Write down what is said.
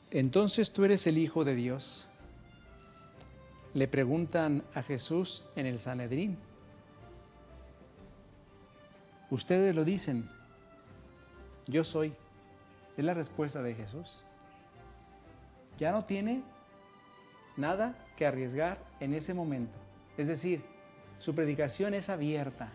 ¿Entonces tú eres el Hijo de Dios? Le preguntan a Jesús en el Sanedrín. Ustedes lo dicen, yo soy. Es la respuesta de Jesús. Ya no tiene nada que arriesgar en ese momento. Es decir, su predicación es abierta.